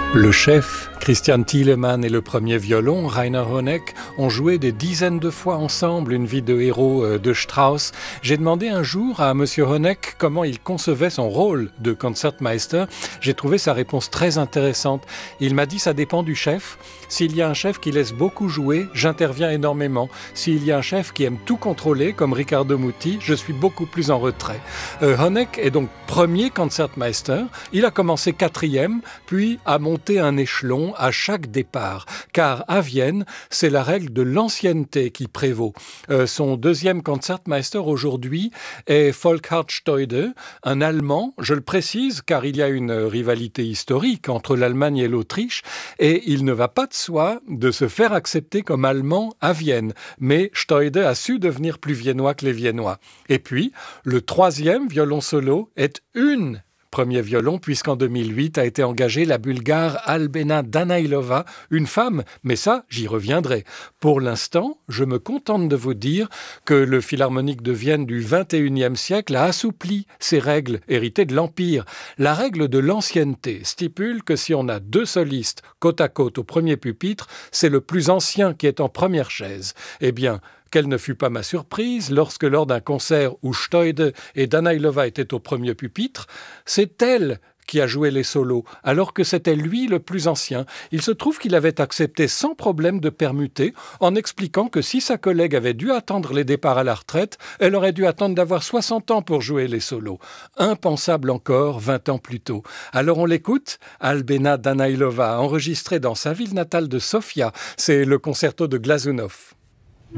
Le chef, Christian Thielemann et le premier violon, Rainer Honeck, ont joué des dizaines de fois ensemble une vie de héros de Strauss. J'ai demandé un jour à monsieur Honeck comment il concevait son rôle de Concertmeister. J'ai trouvé sa réponse très intéressante. Il m'a dit ça dépend du chef. S'il y a un chef qui laisse beaucoup jouer, j'interviens énormément. S'il y a un chef qui aime tout contrôler, comme Riccardo Muti, je suis beaucoup plus en retrait. Honeck est donc premier Concertmeister. Il a commencé 4e, puis a monté un échelon à chaque départ, car à Vienne, c'est la règle de l'ancienneté qui prévaut. Son deuxième Concertmeister aujourd'hui est Volkhard Steude, un Allemand, je le précise, car il y a une rivalité historique entre l'Allemagne et l'Autriche, et il ne va pas de soi de se faire accepter comme Allemand à Vienne, mais Steude a su devenir plus viennois que les Viennois. Et puis, le troisième violon solo est une premier violon, puisqu'en 2008 a été engagée la Bulgare Albena Danailova, une femme, mais ça, j'y reviendrai. Pour l'instant, je me contente de vous dire que le Philharmonique de Vienne du XXIe siècle a assoupli ces règles héritées de l'Empire. La règle de l'ancienneté stipule que si on a deux solistes côte à côte au premier pupitre, c'est le plus ancien qui est en première chaise. Eh bien, quelle ne fut pas ma surprise lorsque, lors d'un concert où Steude et Danailova étaient au premier pupitre, c'est elle qui a joué les solos, alors que c'était lui le plus ancien. Il se trouve qu'il avait accepté sans problème de permuter, en expliquant que si sa collègue avait dû attendre les départs à la retraite, elle aurait dû attendre d'avoir 60 ans pour jouer les solos. Impensable encore 20 ans plus tôt. Alors on l'écoute, Albena Danailova, enregistré dans sa ville natale de Sofia. C'est le concerto de Glazunov.